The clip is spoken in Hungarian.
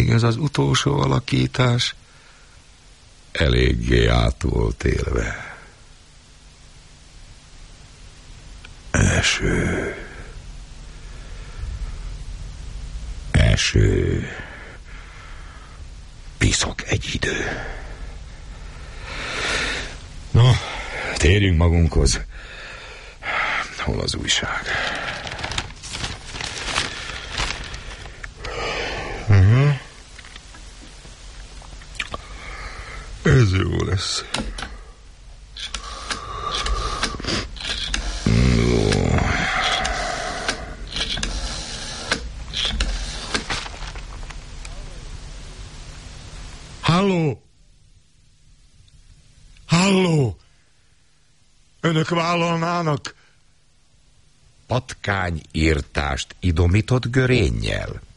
ez az utolsó alakítás eléggé át volt élve. Eső. Piszok egy idő. No, térjünk magunkhoz. Hol az újság? Ez jó lesz. Halló! Halló! Önök vállalnának patkányírtást idomított görénnyel?